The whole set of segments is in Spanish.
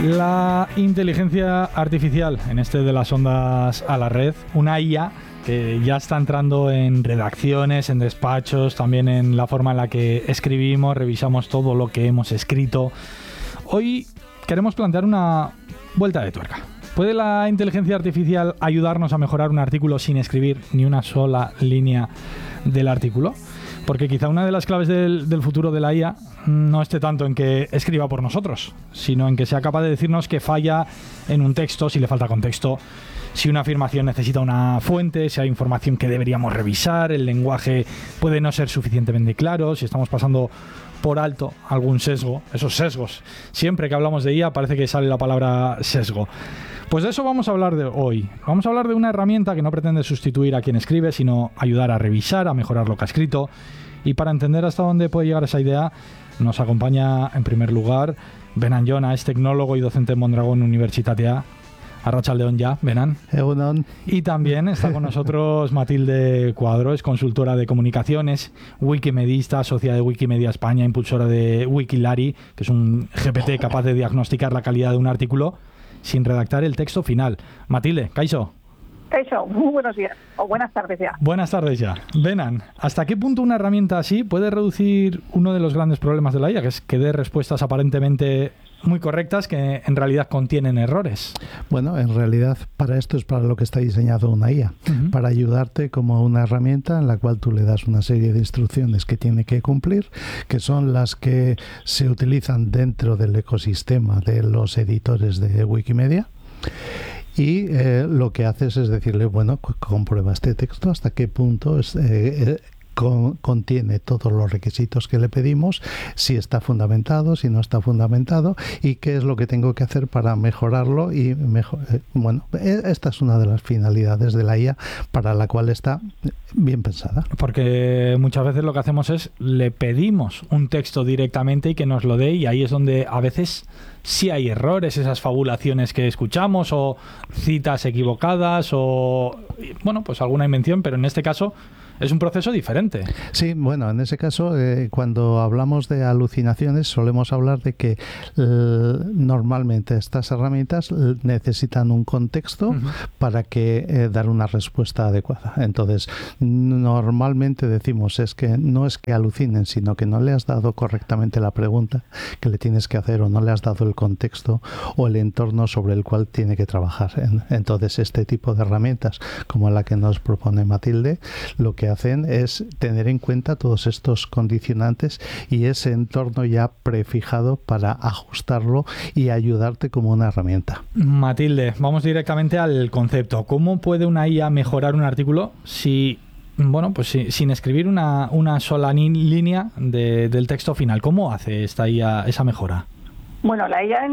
La inteligencia artificial, en este de las ondas a la red, una IA que ya está entrando en redacciones, en despachos, también en la forma en la que escribimos, revisamos todo lo que hemos escrito. Hoy queremos plantear una vuelta de tuerca. ¿Puede la inteligencia artificial ayudarnos a mejorar un artículo sin escribir ni una sola línea del artículo? Porque quizá una de las claves del futuro de la IA no esté tanto en que escriba por nosotros, sino en que sea capaz de decirnos que falla en un texto, si le falta contexto, si una afirmación necesita una fuente, si hay información que deberíamos revisar, el lenguaje puede no ser suficientemente claro, si estamos pasando por alto algún sesgo, esos sesgos. Siempre que hablamos de IA parece que sale la palabra sesgo. Pues de eso vamos a hablar de hoy. Vamos a hablar de una herramienta que no pretende sustituir a quien escribe, sino ayudar a revisar, a mejorar lo que ha escrito. Y para entender hasta dónde puede llegar esa idea, nos acompaña en primer lugar Benan Jona, es tecnólogo y docente en Mondragón Universitatea. Arratsaldeon ya, Benan. Egunon. Y también está con nosotros Matilde Cuadro, es consultora de comunicaciones, wikimedista, socia de Wikimedia España, impulsora de Wikilari, que es un GPT capaz de diagnosticar la calidad de un artículo sin redactar el texto final. Matilde, kaixo. Kaixo, muy buenos días, o buenas tardes ya. Buenas tardes ya. Benan, ¿hasta qué punto una herramienta así puede reducir uno de los grandes problemas de la IA, que es que dé respuestas aparentemente muy correctas que en realidad contienen errores? Bueno, en realidad para esto es para lo que está diseñado una IA, para ayudarte como una herramienta en la cual tú le das una serie de instrucciones que tiene que cumplir, que son las que se utilizan dentro del ecosistema de los editores de Wikimedia. Y lo que haces es decirle, bueno, comprueba este texto hasta qué punto contiene todos los requisitos que le pedimos, si está fundamentado, si no está fundamentado y qué es lo que tengo que hacer para mejorarlo. Y bueno, esta es una de las finalidades de la IA para la cual está bien pensada. Porque muchas veces lo que hacemos es le pedimos un texto directamente y que nos lo dé, y ahí es donde a veces sí hay errores, esas fabulaciones que escuchamos o citas equivocadas o, bueno, pues alguna invención, pero en este caso es un proceso diferente. Sí, bueno, en ese caso, cuando hablamos de alucinaciones, solemos hablar de que normalmente estas herramientas necesitan un contexto para que dar una respuesta adecuada. Entonces, normalmente decimos no es que alucinen, sino que no le has dado correctamente la pregunta que le tienes que hacer, o no le has dado el contexto o el entorno sobre el cual tiene que trabajar. Entonces, este tipo de herramientas, como la que nos propone Matilde, lo que hacen es tener en cuenta todos estos condicionantes y ese entorno ya prefijado para ajustarlo y ayudarte como una herramienta. Matilde, vamos directamente al concepto. ¿Cómo puede una IA mejorar un artículo sin escribir una sola línea del texto final? ¿Cómo hace esta IA esa mejora? Bueno, la IA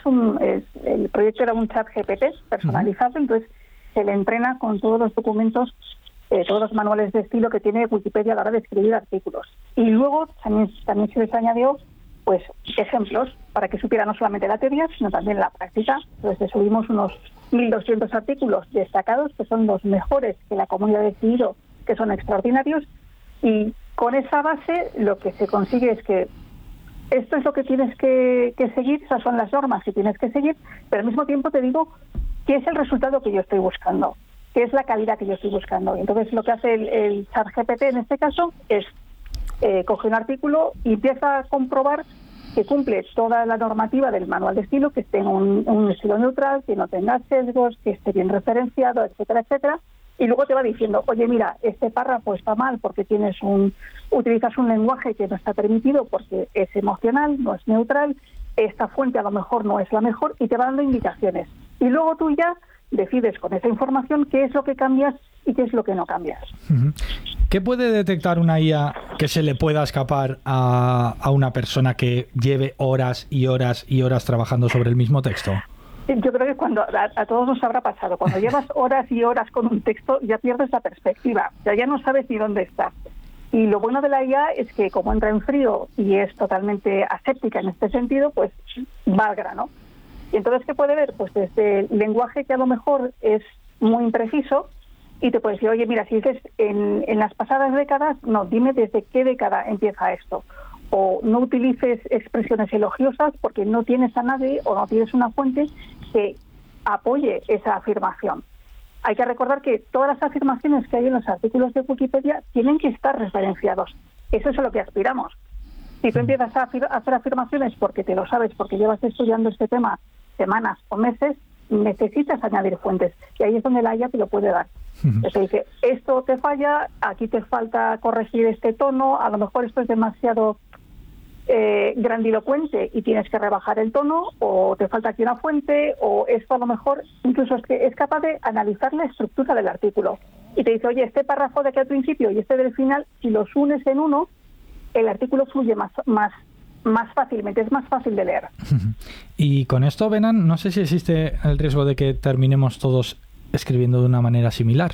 el proyecto era un chat GPT personalizado, entonces se le entrena con todos los documentos, todos los manuales de estilo que tiene Wikipedia a la hora de escribir artículos. Y luego también se les añadió pues ejemplos para que supiera no solamente la teoría, sino también la práctica. Entonces le subimos unos 1.200 artículos destacados, que son los mejores que la comunidad ha decidido, que son extraordinarios, y con esa base lo que se consigue es que esto es lo que tienes que seguir, esas son las normas que tienes que seguir, pero al mismo tiempo te digo qué es el resultado que yo estoy buscando, qué es la calidad que yo estoy buscando. Y entonces lo que hace el ChatGPT en este caso es coge un artículo y empieza a comprobar que cumple toda la normativa del manual de estilo, que tenga un estilo neutral, que no tenga sesgos, que esté bien referenciado, etcétera, etcétera. Y luego te va diciendo, oye, mira, este párrafo está mal porque utilizas un lenguaje que no está permitido porque es emocional, no es neutral, esta fuente a lo mejor no es la mejor, y te va dando indicaciones. Y luego tú ya decides con esa información qué es lo que cambias y qué es lo que no cambias. ¿Qué puede detectar una IA que se le pueda escapar a una persona que lleve horas y horas y horas trabajando sobre el mismo texto? Yo creo que cuando a todos nos habrá pasado, cuando llevas horas y horas con un texto ya pierdes la perspectiva, ya no sabes ni dónde estás. Y lo bueno de la IA es que como entra en frío y es totalmente aséptica en este sentido, pues va al grano. Y entonces, ¿qué puede ver? Pues desde el lenguaje que a lo mejor es muy impreciso, y te puede decir, oye, mira, si dices en las pasadas décadas, no, dime desde qué década empieza esto. o no utilices expresiones elogiosas porque no tienes a nadie o no tienes una fuente que apoye esa afirmación. Hay que recordar que todas las afirmaciones que hay en los artículos de Wikipedia tienen que estar referenciados. Eso es a lo que aspiramos. Si tú empiezas a hacer afirmaciones porque te lo sabes, porque llevas estudiando este tema semanas o meses, necesitas añadir fuentes. Y ahí es donde la IA te lo puede dar. Te dice, esto te falla, aquí te falta corregir este tono, a lo mejor esto es demasiado grandilocuente y tienes que rebajar el tono, o te falta aquí una fuente, o esto a lo mejor incluso es capaz de analizar la estructura del artículo. Y te dice, oye, este párrafo de aquí al principio y este del final, si los unes en uno, el artículo fluye más fácilmente, es más fácil de leer. Y con esto, Benan, no sé si existe el riesgo de que terminemos todos escribiendo de una manera similar.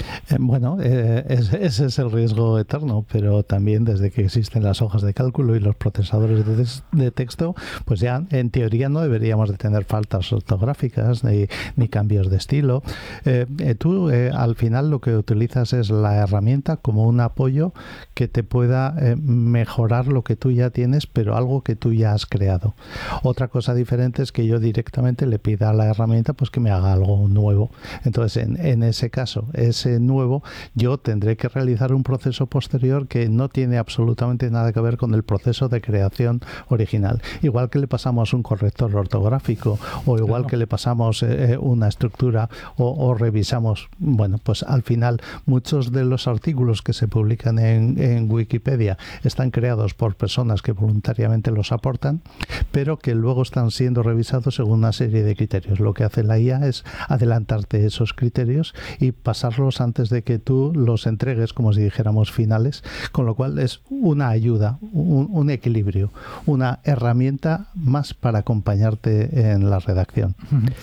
Ese es el riesgo eterno, pero también desde que existen las hojas de cálculo y los procesadores de texto, pues ya en teoría no deberíamos de tener faltas ortográficas ni cambios de estilo. Tú al final lo que utilizas es la herramienta como un apoyo que te pueda mejorar lo que tú ya tienes, pero algo que tú ya has creado. Otra cosa diferente es que yo directamente le pida a la herramienta pues que me haga algo nuevo. Entonces, en ese caso, ese nuevo, yo tendré que realizar un proceso posterior que no tiene absolutamente nada que ver con el proceso de creación original. Igual que le pasamos un corrector ortográfico o igual que le pasamos una estructura o revisamos, bueno, pues al final muchos de los artículos que se publican en Wikipedia están creados por personas que voluntariamente los aportan, pero que luego están siendo revisados según una serie de criterios. Lo que hace la IA es adelantarte esos criterios y pasarlos antes de que tú los entregues, como si dijéramos, finales, con lo cual es una ayuda, un equilibrio, una herramienta más para acompañarte en la redacción.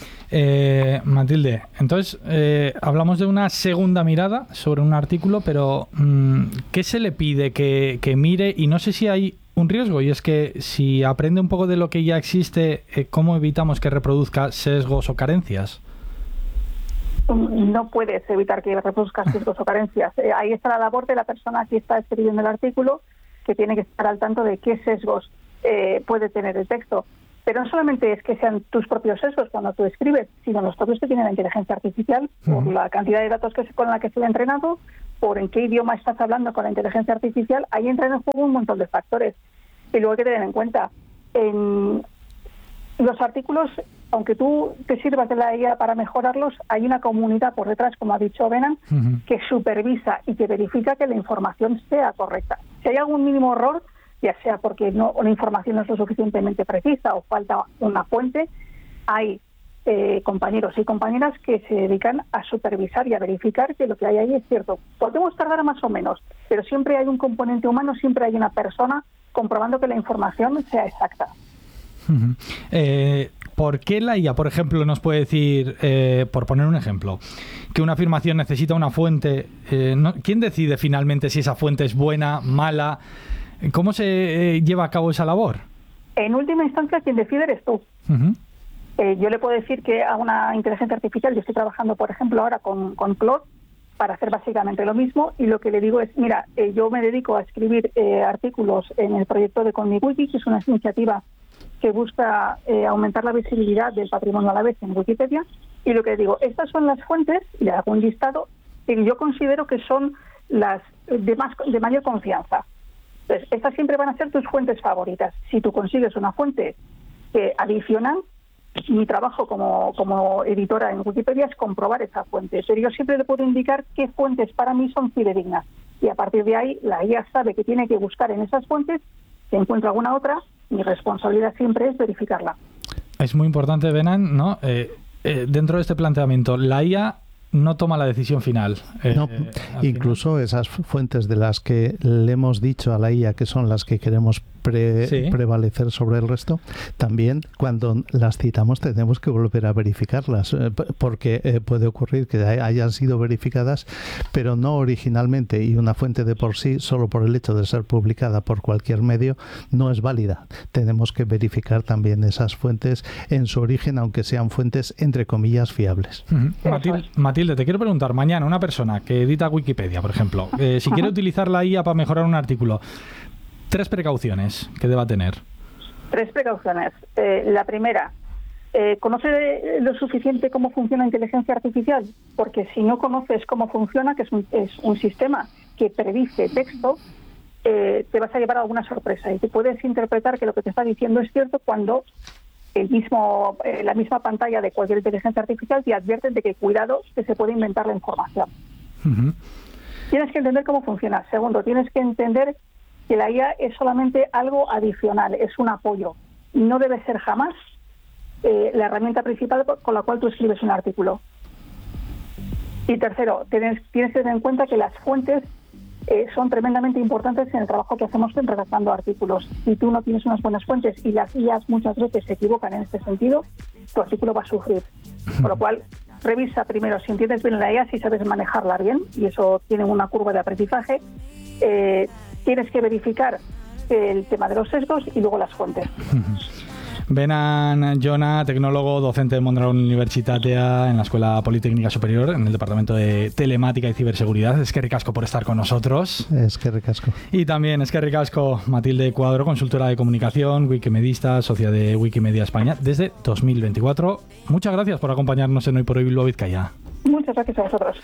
Matilde, entonces hablamos de una segunda mirada sobre un artículo, pero ¿qué se le pide que mire? Y no sé si hay un riesgo, y es que si aprende un poco de lo que ya existe, ¿cómo evitamos que reproduzca sesgos o carencias? No puedes evitar que reproduzcas sesgos o carencias. Ahí está la labor de la persona que está escribiendo el artículo, que tiene que estar al tanto de qué sesgos puede tener el texto. Pero no solamente es que sean tus propios sesgos cuando tú escribes, sino los propios que tiene la inteligencia artificial, por la cantidad de datos con la que se ha entrenado, por en qué idioma estás hablando con la inteligencia artificial. Ahí entran en juego un montón de factores. Y luego hay que tener en cuenta, en los artículos, aunque tú te sirvas de la IA para mejorarlos, hay una comunidad por detrás, como ha dicho Benan, que supervisa y que verifica que la información sea correcta. Si hay algún mínimo error, ya sea porque la información no es lo suficientemente precisa o falta una fuente, hay compañeros y compañeras que se dedican a supervisar y a verificar que lo que hay ahí es cierto. Podemos tardar más o menos, pero siempre hay un componente humano, siempre hay una persona comprobando que la información sea exacta. ¿Por qué la IA, por ejemplo, nos puede decir, por poner un ejemplo, que una afirmación necesita una fuente? ¿Quién decide finalmente si esa fuente es buena, mala? ¿Cómo se lleva a cabo esa labor? En última instancia, quien decide eres tú. Yo le puedo decir que a una inteligencia artificial, yo estoy trabajando, por ejemplo, ahora con Claude, para hacer básicamente lo mismo, y lo que le digo es, mira, yo me dedico a escribir artículos en el proyecto de ConmiWiki, que es una iniciativa que busca aumentar la visibilidad del patrimonio a la vez en Wikipedia, y lo que digo, estas son las fuentes, y le hago un listado, que yo considero que son las de mayor confianza. Entonces, estas siempre van a ser tus fuentes favoritas. Si tú consigues una fuente que adicional, mi trabajo como editora en Wikipedia es comprobar esa fuente, pero yo siempre le puedo indicar qué fuentes para mí son fidedignas, y a partir de ahí la IA sabe que tiene que buscar en esas fuentes. Si encuentro alguna otra, mi responsabilidad siempre es verificarla. Es muy importante, Benan, ¿no? Dentro de este planteamiento, la IA no toma la decisión final. No, incluso esas fuentes de las que le hemos dicho a la IA que son las que queremos prevalecer sobre el resto, también cuando las citamos tenemos que volver a verificarlas, porque puede ocurrir que hayan sido verificadas, pero no originalmente, y una fuente de por sí, solo por el hecho de ser publicada por cualquier medio, no es válida. Tenemos que verificar también esas fuentes en su origen, aunque sean fuentes entre comillas fiables. Matilde, te quiero preguntar, mañana una persona que edita Wikipedia, por ejemplo, si quiere utilizar la IA para mejorar un artículo, 3 precauciones que deba tener. 3 precauciones. La primera, ¿conoce lo suficiente cómo funciona la inteligencia artificial? Porque si no conoces cómo funciona, que es un sistema que predice texto, te vas a llevar alguna sorpresa y te puedes interpretar que lo que te está diciendo es cierto cuando la misma pantalla de cualquier inteligencia artificial te advierte de que cuidado, que se puede inventar la información. Uh-huh. Tienes que entender cómo funciona. Segundo, tienes que entender que la IA es solamente algo adicional, es un apoyo. No debe ser jamás la herramienta principal con la cual tú escribes un artículo. Y tercero, tienes que tener en cuenta que las fuentes son tremendamente importantes en el trabajo que hacemos en redactando artículos. Si tú no tienes unas buenas fuentes y las IAs muchas veces se equivocan en este sentido, tu artículo va a sufrir. Por lo cual, revisa primero si entiendes bien la IA, si sabes manejarla bien, y eso tiene una curva de aprendizaje. Tienes que verificar el tema de los sesgos y luego las fuentes. Benan Jona, tecnólogo, docente de Mondragon Universitatea en la Escuela Politécnica Superior, en el Departamento de Telemática y Ciberseguridad. Es que ricasco por estar con nosotros. Es que ricasco. Y también es que ricasco Matilde Cuadro, consultora de comunicación, wikimedista, socia de Wikimedia España desde 2024. Muchas gracias por acompañarnos en Hoy por Hoy Bilbao Vizcaya. Muchas gracias a vosotros.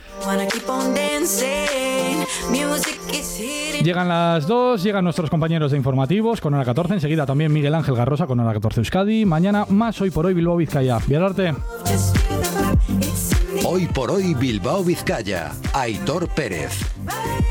Llegan las 2, llegan nuestros compañeros de informativos con hora 14, enseguida también Miguel Ángel Garrosa con hora 14 Euskadi, mañana más Hoy por Hoy Bilbao Vizcaya. Bienarte. Hoy por Hoy Bilbao Vizcaya, Aitor Pérez.